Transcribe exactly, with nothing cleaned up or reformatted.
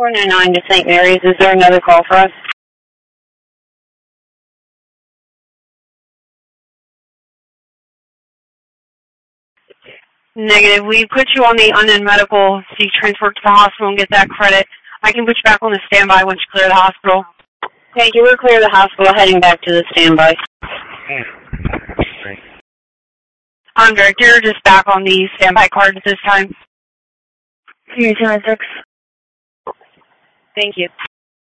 four nine nine to Saint Mary's. Is there another call for us? Negative. We put you on the unknown medical so you transfer to the hospital and get that credit. I can put you back on the standby once you clear the hospital. Thank you. We're clear the hospital, heading back to the standby. I'm Director, just back on the standby card at this time. three two nine six. Thank you.